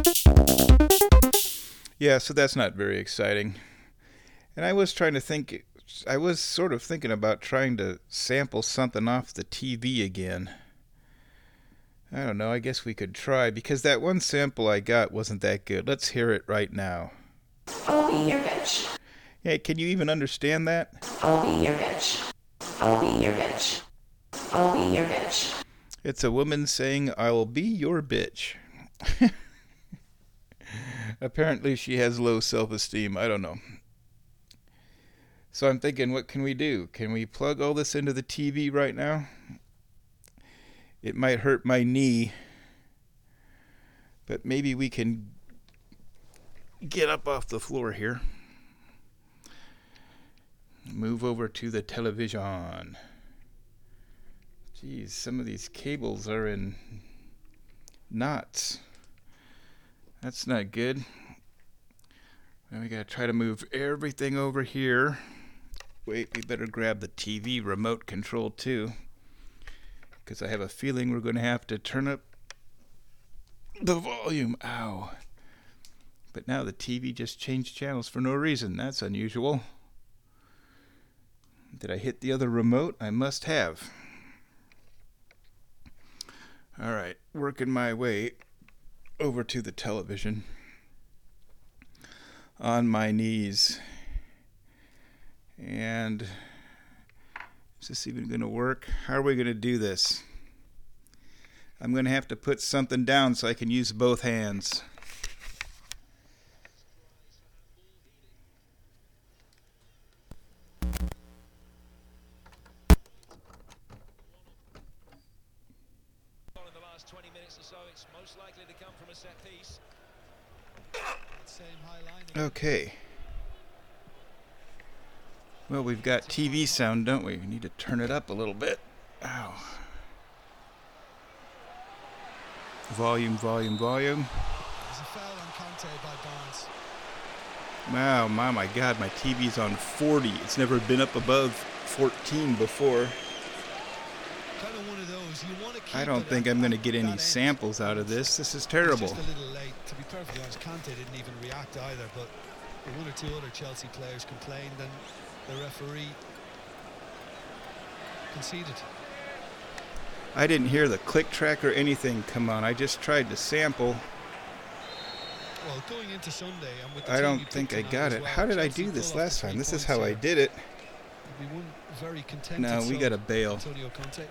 Yeah, so that's not very exciting. And I was sort of thinking about trying to sample something off the TV again. I don't know, I guess we could try, because that one sample I got wasn't that good. Let's hear it right now. I'll be your bitch. Hey, can you even understand that? I'll be your bitch. I'll be your bitch. I'll be your bitch. It's a woman saying, I'll be your bitch. Apparently she has low self-esteem. I don't know. So I'm thinking, what can we do? Can we plug all this into the TV right now? It might hurt my knee, but maybe we can get up off the floor here. Move over to the television. Geez, some of these cables are in knots. That's not good. Now we gotta try to move everything over here. Wait, we better grab the TV remote control too, because I have a feeling we're going to have to turn up the volume. Ow. But now the TV just changed channels for no reason. That's unusual. Did I hit the other remote? I must have. Alright, working my way over to the television. On my knees. And is this even going to work? How are we going to do this? I'm going to have to put something down so I can use both hands. In the last 20 minutes or so, it's most likely to come from a set piece. Okay. Well, we've got TV sound, don't we? We need to turn it up a little bit. Ow. Volume, volume, volume. There's a foul on Conte by Barnes. Wow, my God, my TV's on 40. It's never been up above 14 before. Kind of one of those. You want to keep I don't think I'm going to get any samples out of this. This is terrible. Just a little late. To be perfectly honest, Conte didn't even react either, but one or two other Chelsea players complained and the referee conceded. I didn't hear the click track or anything come on. I just tried to sample. Well, going into Sunday, and with the I team don't you think picked I tonight got as it. well, How did I Chelsea do this pull off last the time? 3 This is points how I here. did it. It'll be one very contented No, we soul, got to bail. Antonio Conte.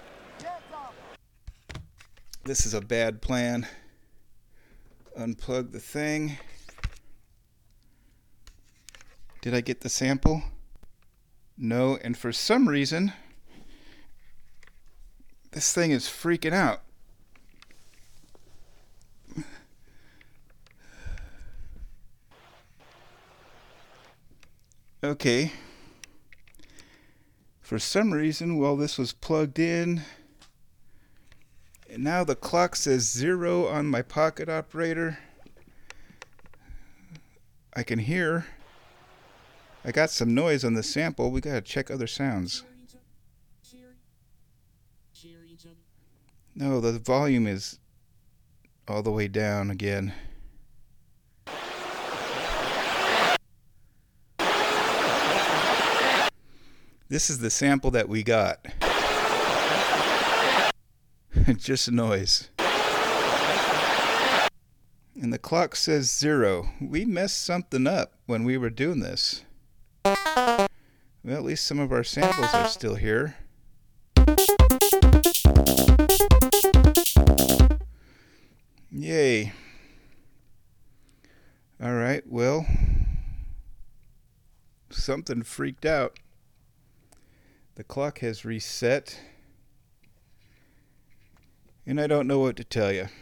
This is a bad plan. Unplug the thing. Did I get the sample? No, and for some reason, this thing is freaking out. Okay. For some reason, while this was plugged in, and now the clock says 0 on my pocket operator. I can hear. I got some noise on the sample. We gotta check other sounds. No, the volume is all the way down again. This is the sample that we got. Just noise. And the clock says 0. We messed something up when we were doing this. Well, at least some of our samples are still here. Yay. Alright, well, something freaked out. The clock has reset. And I don't know what to tell you.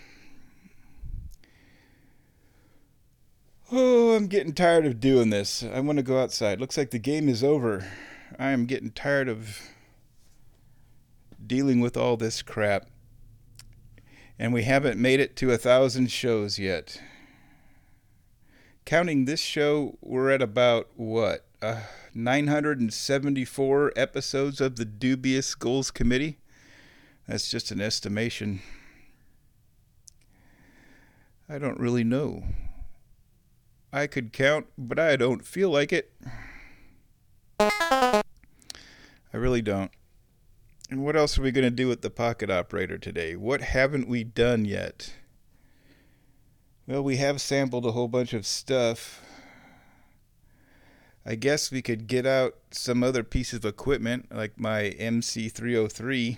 Oh, I'm getting tired of doing this. I want to go outside. Looks like the game is over. I am getting tired of dealing with all this crap. And we haven't made it to 1,000 shows yet. Counting this show, we're at about, 974 episodes of the Dubious Goals Committee? That's just an estimation. I don't really know. I could count, but I don't feel like it. I really don't. And what else are we going to do with the pocket operator today? What haven't we done yet? Well, we have sampled a whole bunch of stuff. I guess we could get out some other piece of equipment, like my MC303.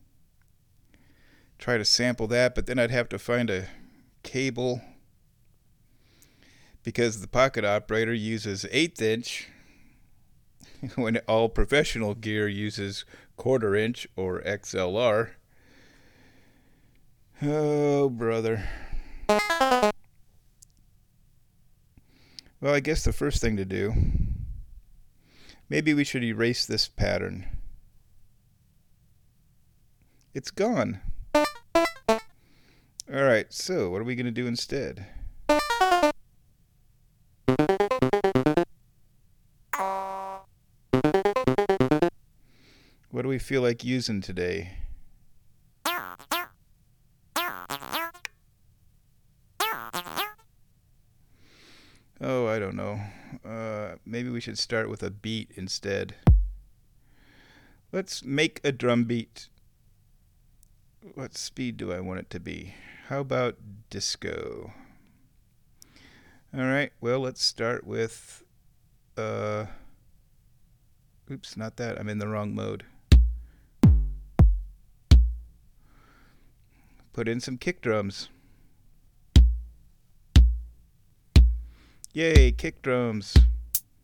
Try to sample that, but then I'd have to find a cable, because the pocket operator uses 1/8 inch when all professional gear uses 1/4 inch or XLR. Oh, brother. Well, I guess the first thing to do, maybe we should erase this pattern. It's gone. Alright, so what are we going to do instead? What do we feel like using today? Oh, I don't know. Maybe we should start with a beat instead. Let's make a drum beat. What speed do I want it to be? How about disco? Alright, well, let's start with... Oops, not that. I'm in the wrong mode. Put in some kick drums. Yay, kick drums.